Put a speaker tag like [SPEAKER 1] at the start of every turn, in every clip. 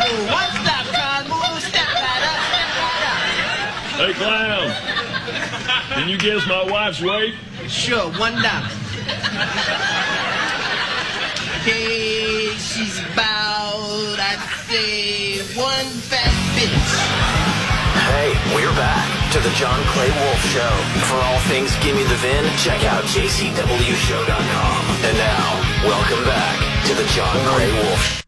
[SPEAKER 1] One stop, Cosmo. Step right up, step right up.
[SPEAKER 2] Hey, clown. Can you guess my wife's weight?
[SPEAKER 1] Sure, $1. Okay, she's about, I'd say, one fat bitch.
[SPEAKER 3] Hey, we're back to the John Clay Wolf Show. For all things Gimme the Vin, check out jcwshow.com. And now, welcome back to the John Clay Wolf Show.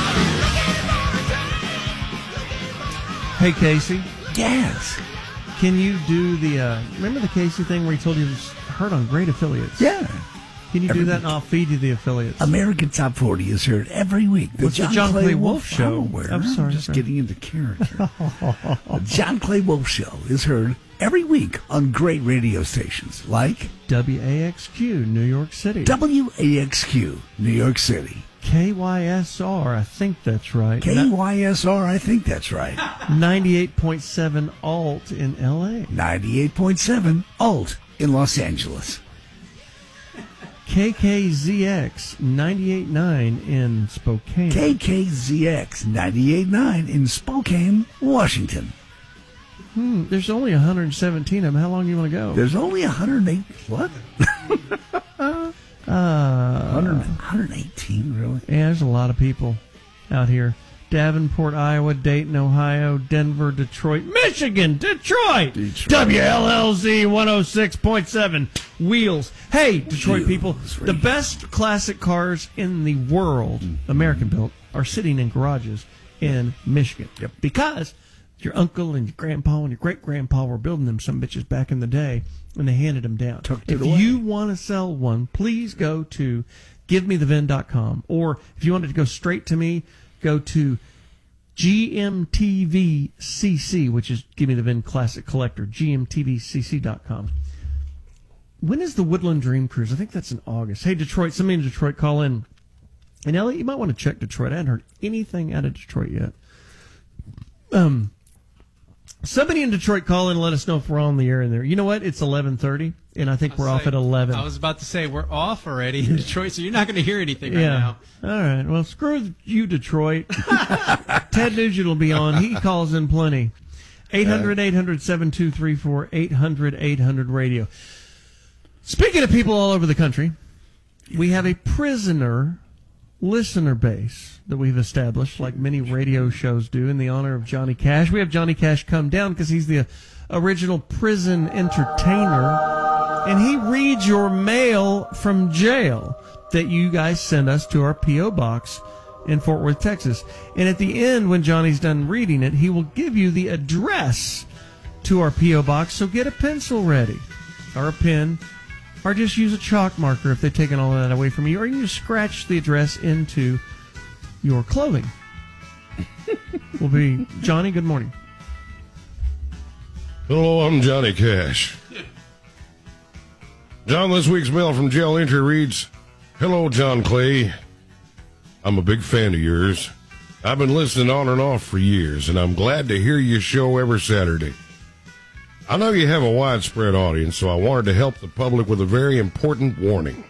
[SPEAKER 4] Hey, Casey.
[SPEAKER 5] Yes.
[SPEAKER 4] Can you do the, remember the Casey thing where he told you it was heard on great affiliates?
[SPEAKER 5] Yeah.
[SPEAKER 4] Can you do that and I'll feed you the affiliates?
[SPEAKER 5] American Top 40 is heard every week.
[SPEAKER 4] What's the John Clay Wolf Show?
[SPEAKER 5] I'm sorry. Just getting into character. The John Clay Wolf Show is heard every week on great radio stations like
[SPEAKER 4] WAXQ, New York City.
[SPEAKER 5] WAXQ, New York City.
[SPEAKER 4] KYSR, I think that's right.
[SPEAKER 5] KYSR, I think that's right.
[SPEAKER 4] 98.7 Alt in L.A.
[SPEAKER 5] 98.7 Alt in Los Angeles.
[SPEAKER 4] KKZX 98.9 in Spokane.
[SPEAKER 5] KKZX 98.9 in Spokane, Washington.
[SPEAKER 4] There's only 117 of them. How long do you want to go?
[SPEAKER 5] There's only 108. What? 118, really?
[SPEAKER 4] Yeah, there's a lot of people out here. Davenport, Iowa, Dayton, Ohio, Denver, Detroit, Michigan, Detroit. WLLZ 106.7 Wheels. Hey, Detroit people, the best classic cars in the world, American built, are sitting in garages in Michigan.
[SPEAKER 5] Yep.
[SPEAKER 4] Because your uncle and your grandpa and your great-grandpa were building them some bitches back in the day, and they handed them down. If you want to sell one, please go to givemethevin.com. Or if you wanted to go straight to me, go to GMTVCC, which is Give Me the Vin Classic Collector, GMTVCC.com. When is the Woodland Dream Cruise? I think that's in August. Hey, Detroit, somebody in Detroit, call in. And Elliot, you might want to check Detroit. I hadn't heard anything out of Detroit yet. Somebody in Detroit, call in and let us know if we're on the air in there. You know what? It's 11:30, and I think we're off at 11.
[SPEAKER 6] I was about to say, we're off already in Detroit, so you're not going to hear anything right now.
[SPEAKER 4] All right. Well, screw you, Detroit. Ted Nugent will be on. He calls in plenty. 800-800-7234, 800-800-radio. Speaking of people all over the country, we have a prisoner listener base that we've established, like many radio shows do, in the honor of Johnny Cash. We have Johnny Cash come down because he's the original prison entertainer, and he reads your mail from jail that you guys send us to our P.O. Box in Fort Worth, Texas. And at the end, when Johnny's done reading it, he will give you the address to our P.O. Box, so get a pencil ready, or a pen, or just use a chalk marker if they've taken all of that away from you, or you can just scratch the address into your clothing. Will be Johnny, good morning.
[SPEAKER 7] Hello, I'm Johnny Cash. John, this week's mail from jail entry reads, Hello, John Clay. I'm a big fan of yours. I've been listening on and off for years, and I'm glad to hear your show every Saturday. I know you have a widespread audience, so I wanted to help the public with a very important warning.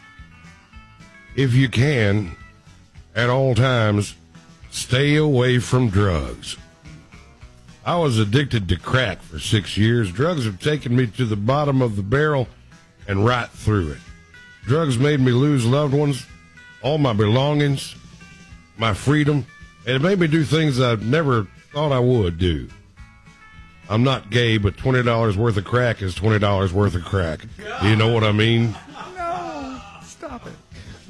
[SPEAKER 7] If you can, at all times, stay away from drugs. I was addicted to crack for 6 years. Drugs have taken me to the bottom of the barrel and right through it. Drugs made me lose loved ones, all my belongings, my freedom, and it made me do things I never thought I would do. I'm not gay, but $20 worth of crack is $20 worth of crack. Do you know what I mean?
[SPEAKER 5] No, stop it.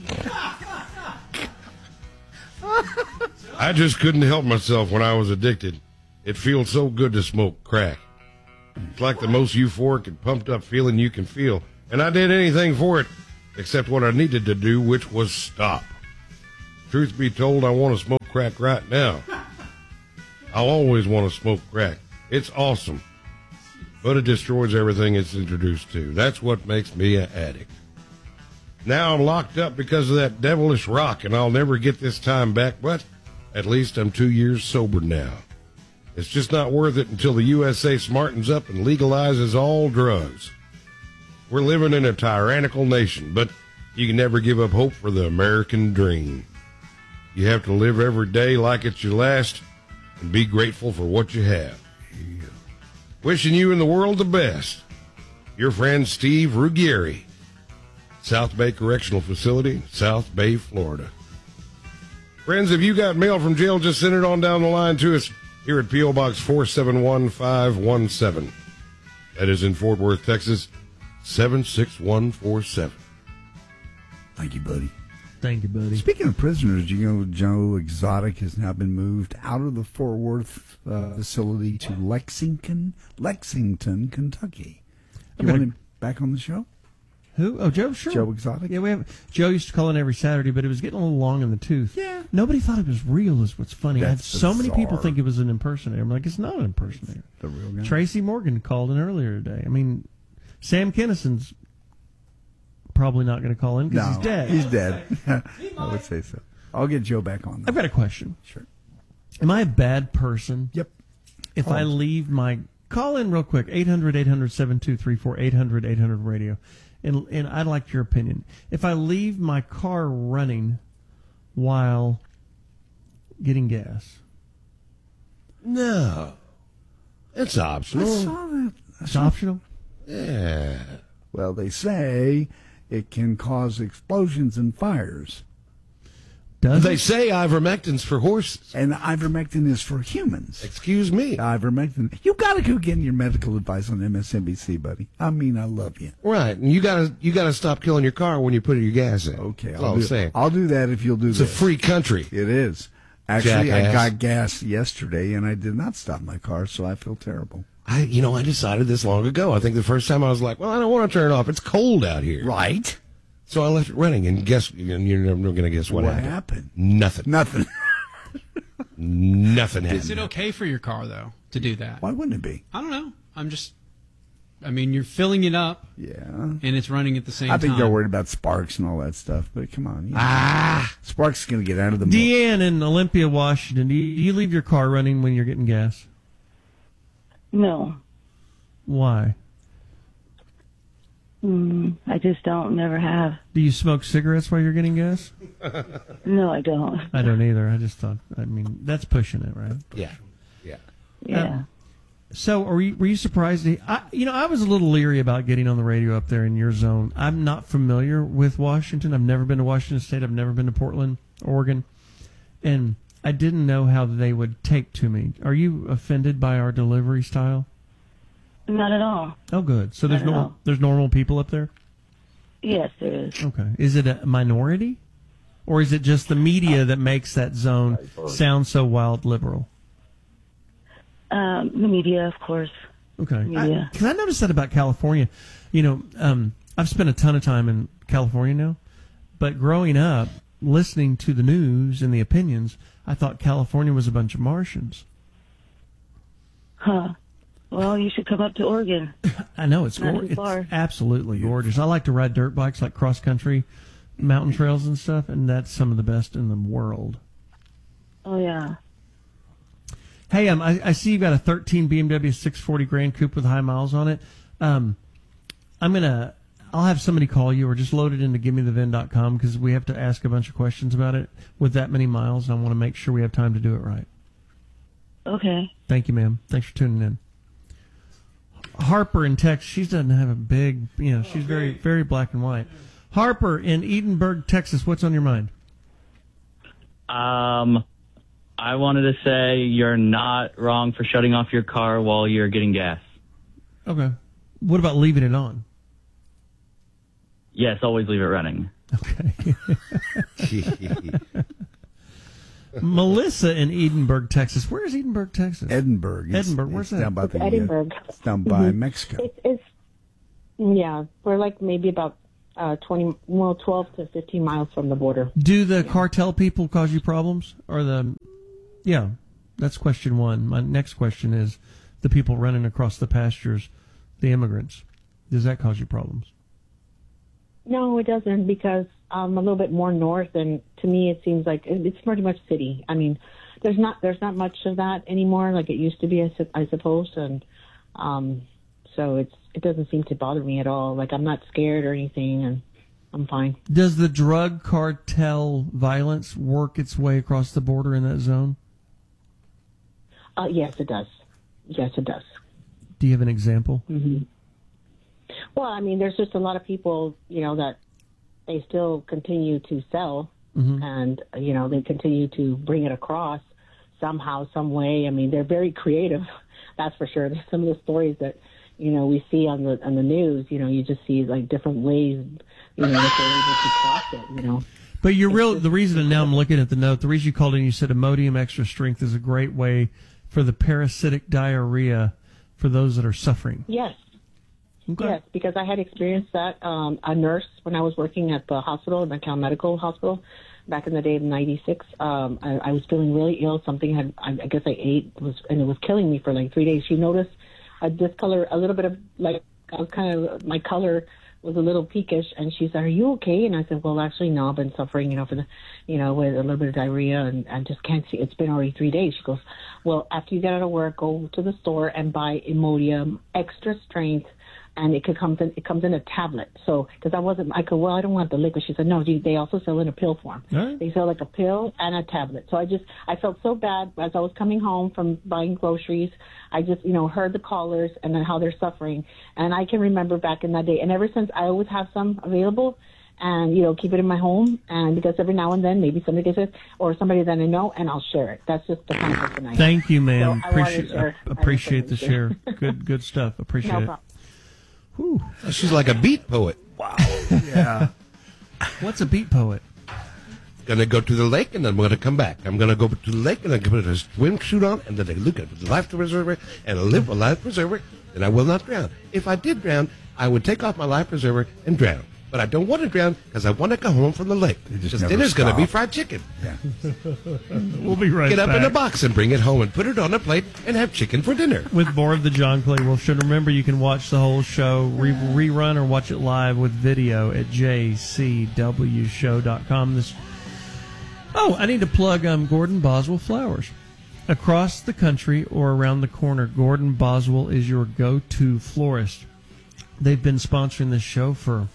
[SPEAKER 7] I just couldn't help myself when I was addicted. It feels so good to smoke crack. It's like the most euphoric and pumped up feeling you can feel. And I did anything for it except what I needed to do, which was stop. Truth be told, I want to smoke crack right now. I'll always want to smoke crack. It's awesome. But it destroys everything it's introduced to. That's what makes me an addict. Now I'm locked up because of that devilish rock, and I'll never get this time back, but at least I'm 2 years sober now. It's just not worth it until the USA smartens up and legalizes all drugs. We're living in a tyrannical nation, but you can never give up hope for the American dream. You have to live every day like it's your last and be grateful for what you have. Wishing you and the world the best. Your friend Steve Ruggieri, South Bay Correctional Facility, South Bay, Florida. Friends, if you got mail from jail, just send it on down the line to us here at P.O. Box 471517. That is in Fort Worth, Texas, 76147.
[SPEAKER 5] Thank you, buddy.
[SPEAKER 4] Thank you, buddy.
[SPEAKER 5] Speaking of prisoners, you know, Joe Exotic has now been moved out of the Fort Worth facility to Lexington, Kentucky. You want him back on the show?
[SPEAKER 4] Who? Oh, Joe, sure.
[SPEAKER 5] Joe Exotic?
[SPEAKER 4] Yeah, we have. Joe used to call in every Saturday, but it was getting a little long in the tooth.
[SPEAKER 5] Yeah.
[SPEAKER 4] Nobody thought it was real, is what's funny. I have
[SPEAKER 5] That's
[SPEAKER 4] so many people
[SPEAKER 5] bizarre.
[SPEAKER 4] think it was an impersonator. I'm like, it's not an impersonator.
[SPEAKER 5] The real guy?
[SPEAKER 4] Tracy Morgan called in earlier today. I mean, Sam Kinnison's probably not going to call in because he's dead.
[SPEAKER 5] He's dead. I would say so. I'll get Joe back on.
[SPEAKER 4] I've got a question.
[SPEAKER 5] Sure.
[SPEAKER 4] Am I a bad person?
[SPEAKER 5] Yep.
[SPEAKER 4] If I leave my... Call in real quick, 800-800-7234, 800-800-RADIO. And I'd like your opinion. If I leave my car running while getting gas,
[SPEAKER 7] No. It's optional.
[SPEAKER 5] I saw that.
[SPEAKER 4] it's optional?
[SPEAKER 7] Yeah.
[SPEAKER 5] Well, they say it can cause explosions and fires.
[SPEAKER 4] Does
[SPEAKER 7] They
[SPEAKER 4] it?
[SPEAKER 7] say ivermectin's for horses.
[SPEAKER 5] And ivermectin is for humans.
[SPEAKER 7] Excuse me.
[SPEAKER 5] Ivermectin. You got to go get your medical advice on MSNBC, buddy. I mean, I love you.
[SPEAKER 7] Right. And you gotta stop killing your car when you put your gas in.
[SPEAKER 5] Okay,
[SPEAKER 7] That's all I'm saying.
[SPEAKER 5] I'll do that if you'll do
[SPEAKER 7] It's a
[SPEAKER 5] this.
[SPEAKER 7] free country.
[SPEAKER 5] It is. Actually, I
[SPEAKER 7] Jackass.
[SPEAKER 5] got gas yesterday, and I did not stop my car, so I feel terrible.
[SPEAKER 7] I decided this long ago. I think the first time I was like, well, I don't want to turn it off. It's cold out here.
[SPEAKER 5] Right?
[SPEAKER 7] So I left it running, and you're never going to guess what happened. Nothing.
[SPEAKER 5] Nothing.
[SPEAKER 7] Nothing happened.
[SPEAKER 6] Is it okay for your car, though, to do that?
[SPEAKER 5] Why wouldn't it be?
[SPEAKER 6] I don't know. I mean, you're filling it up,
[SPEAKER 5] Yeah.
[SPEAKER 6] and it's running at the same time.
[SPEAKER 5] I think they're worried about sparks and all that stuff, but come on. Sparks is going to get out of the
[SPEAKER 4] Deanne in Olympia, Washington, do you leave your car running when you're getting gas?
[SPEAKER 8] No,
[SPEAKER 4] Why?
[SPEAKER 8] I just don't. Never have.
[SPEAKER 4] Do you smoke cigarettes while you're getting gas?
[SPEAKER 8] No, I don't.
[SPEAKER 4] I don't either. I just thought, that's pushing it, right?
[SPEAKER 7] Yeah. Yeah.
[SPEAKER 8] Yeah.
[SPEAKER 4] So, were you surprised? I was a little leery about getting on the radio up there in your zone. I'm not familiar with Washington. I've never been to Washington State. I've never been to Portland, Oregon. And I didn't know how they would take to me. Are you offended by our delivery style?
[SPEAKER 8] Not at all.
[SPEAKER 4] Oh, good. So
[SPEAKER 8] Not at all.
[SPEAKER 4] there's normal people up there?
[SPEAKER 8] Yes, there is.
[SPEAKER 4] Okay. Is it a minority? Or is it just the media that makes that zone sound so wild liberal?
[SPEAKER 8] The media, of course.
[SPEAKER 4] Okay.
[SPEAKER 8] Media.
[SPEAKER 4] Because I noticed that about California. I've spent a ton of time in California now, but growing up, listening to the news and the opinions, I thought California was a bunch of Martians.
[SPEAKER 8] Huh. Well, you should come up to Oregon.
[SPEAKER 4] I know, it's
[SPEAKER 8] Not
[SPEAKER 4] gorgeous.
[SPEAKER 8] too far.
[SPEAKER 4] It's absolutely gorgeous. I like to ride dirt bikes, like cross-country mountain trails and stuff, and that's some of the best in the world.
[SPEAKER 8] Oh, yeah.
[SPEAKER 4] Hey, I see you've got a 13 BMW 640 Grand Coupe with high miles on it. I'll have somebody call you or just load it into GiveMeTheVin.com because we have to ask a bunch of questions about it with that many miles, and I want to make sure we have time to do it right.
[SPEAKER 8] Okay.
[SPEAKER 4] Thank you, ma'am. Thanks for tuning in. Harper in Texas, she doesn't have a big, she's very, very black and white. Harper in Edinburgh, Texas, what's on your mind?
[SPEAKER 9] I wanted to say you're not wrong for shutting off your car while you're getting gas.
[SPEAKER 4] Okay. What about leaving it on?
[SPEAKER 9] Yes, always leave it running.
[SPEAKER 4] Okay. Melissa in Edinburgh, Texas. Where is Edinburgh, Texas?
[SPEAKER 5] Edinburgh.
[SPEAKER 4] Edinburgh, where's that?
[SPEAKER 5] Down by the,
[SPEAKER 10] Edinburgh.
[SPEAKER 5] It's down by Mexico.
[SPEAKER 10] We're like maybe about 12 to 15 miles from the border.
[SPEAKER 4] Do the cartel people cause you problems? Yeah, that's question one. My next question is the people running across the pastures, the immigrants. Does that cause you problems?
[SPEAKER 10] No, it doesn't, because I'm a little bit more north, and to me it seems like it's pretty much city. I mean, there's not much of that anymore like it used to be, I suppose, and so it doesn't seem to bother me at all. Like, I'm not scared or anything, and I'm fine.
[SPEAKER 4] Does the drug cartel violence work its way across the border in that zone?
[SPEAKER 10] Yes, it does. Yes, it does.
[SPEAKER 4] Do you have an example?
[SPEAKER 10] Mm-hmm. Well, I mean, there's just a lot of people, that they still continue to sell, and, they continue to bring it across somehow, some way. I mean, they're very creative, that's for sure. Some of the stories that, we see on the news, you just see, like, different ways, that they're able to cross it,
[SPEAKER 4] But the reason, and now I'm looking at the note, the reason you called in, you said Imodium Extra Strength is a great way for the parasitic diarrhea for those that are suffering.
[SPEAKER 10] Yes.
[SPEAKER 4] Okay.
[SPEAKER 10] Yes, because I had experienced that. A nurse, when I was working at the hospital, the McCown Medical Hospital, back in the day of '96, I was feeling really ill. Something I guess I ate, and it was killing me for like 3 days. She noticed a discolor, a little bit of like, I was my color was a little peakish, and she said, "Are you okay?" And I said, "Well, actually, no, I've been suffering, with a little bit of diarrhea, and just can't see. It's been already 3 days." She goes, "Well, after you get out of work, go to the store and buy Imodium Extra Strength, and it comes in a tablet." So, because I don't want the liquid. She said, "No, they also sell in a pill form.
[SPEAKER 4] Right.
[SPEAKER 10] They sell like a pill and a tablet." So I felt so bad as I was coming home from buying groceries. I just, heard the callers and then how they're suffering. And I can remember back in that day. And ever since, I always have some available and, keep it in my home. And because every now and then, maybe somebody gets it or somebody that I know, and I'll share it. That's just the kind of person I am.
[SPEAKER 4] Thank you, ma'am.
[SPEAKER 10] So
[SPEAKER 4] Appreciate the share. Good stuff. Appreciate
[SPEAKER 10] No
[SPEAKER 4] it.
[SPEAKER 10] problem.
[SPEAKER 4] Whew.
[SPEAKER 7] She's like a beat poet.
[SPEAKER 5] Wow. Yeah.
[SPEAKER 4] What's a beat poet?
[SPEAKER 7] Gonna go to the lake and then I'm gonna come back. I'm gonna go to the lake and I'm gonna put a swimsuit on and then I look at the life preserver and live a life preserver, then I will not drown. If I did drown, I would take off my life preserver and drown. But I don't want to drown because I want to go home from the lake. Because dinner's going to be fried chicken.
[SPEAKER 5] Yeah.
[SPEAKER 4] We'll be right
[SPEAKER 7] Get
[SPEAKER 4] back.
[SPEAKER 7] up in a box and bring it home and put it on a plate and have chicken for dinner.
[SPEAKER 4] With more of the John Clay Wolf Show. And remember, you can watch the whole show, rerun or watch it live with video at jcwshow.com. I need to plug Gordon Boswell Flowers. Across the country or around the corner, Gordon Boswell is your go-to florist. They've been sponsoring this show for,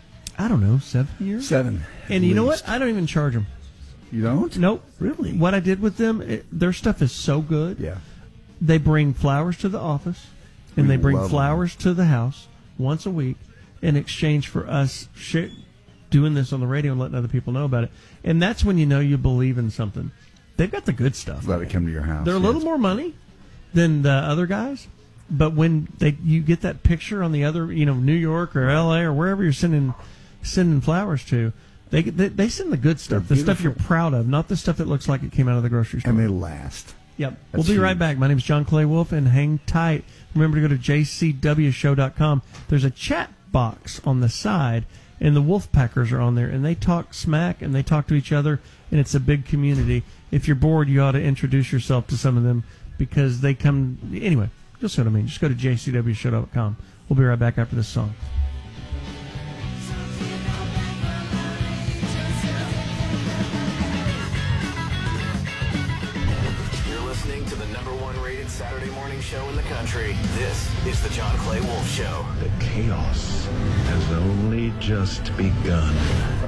[SPEAKER 4] 7 years?
[SPEAKER 5] 7.
[SPEAKER 4] And you know what? I don't even charge them.
[SPEAKER 5] You don't?
[SPEAKER 4] Nope.
[SPEAKER 5] Really?
[SPEAKER 4] What I did with them, their stuff is so good.
[SPEAKER 5] Yeah.
[SPEAKER 4] They bring flowers to the office, and they bring
[SPEAKER 5] love
[SPEAKER 4] flowers to the house once a week in exchange for us doing this on the radio and letting other people know about it. And that's when you know you believe in something. They've got the good stuff.
[SPEAKER 5] Let it come to your house.
[SPEAKER 4] They're a little more money than the other guys, but when you get that picture on the other, New York or L.A. or wherever you're sending flowers to, they send the good stuff, the stuff you're proud of, not the stuff that looks like it came out of the grocery store.
[SPEAKER 5] And they last.
[SPEAKER 4] Yep.
[SPEAKER 5] That's
[SPEAKER 4] We'll be right
[SPEAKER 5] huge.
[SPEAKER 4] back. My name is John Clay Wolf, and hang tight. Remember to go to jcwshow.com. There's a chat box on the side, and the Wolfpackers are on there, and they talk smack, and they talk to each other, and it's a big community. If you're bored, you ought to introduce yourself to some of them, because they come... Anyway, you'll see what I mean. Just go to jcwshow.com. We'll be right back after this song.
[SPEAKER 3] You're listening to the #1 rated Saturday morning show in the country. This is the John Clay Wolf Show.
[SPEAKER 2] The chaos has only just begun.